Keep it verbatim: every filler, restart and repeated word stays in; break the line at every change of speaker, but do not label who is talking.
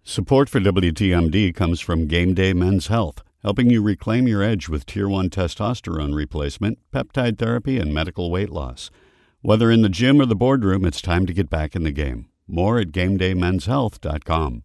Support for W T M D comes from Game Day Men's Health, helping you reclaim your edge with Tier one testosterone replacement, peptide therapy, and medical weight loss. Whether in the gym or the boardroom, it's time to get back in the game. More at game day men's health dot com.